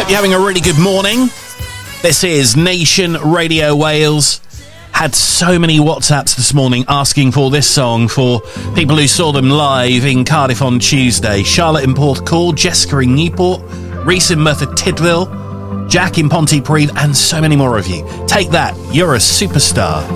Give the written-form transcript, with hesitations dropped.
Hope you're having a really good morning. This is Nation Radio Wales. Had so many WhatsApps this morning asking for this song for people who saw them live in Cardiff on Tuesday. Charlotte in Porthcawl, Jessica in Newport, Reese in Merthyr Tydfil, Jack in Pontypridd, and so many more of you. Take that, you're a superstar.